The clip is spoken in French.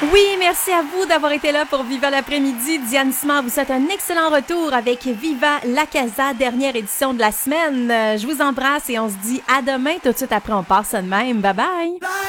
Oui, merci à vous d'avoir été là pour Viva l'après-midi. Diane Simard vous souhaite un excellent retour avec Viva la Casa, dernière édition de la semaine. Je vous embrasse et on se dit à demain. Tout de suite après, on passe ça de même. Bye bye!